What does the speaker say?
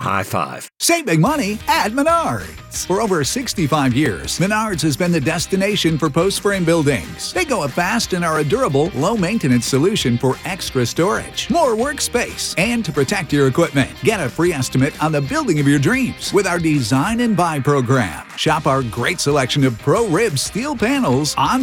high five. Save big money at Menards. For over 65 years, Menards has been the destination for post-frame buildings. They go up fast and are a durable, low-maintenance solution for extra storage, more workspace, and to protect your equipment. Get a free estimate on the building of your dreams with our Design and Buy program. Shop our great selection of Pro Rib steel panels on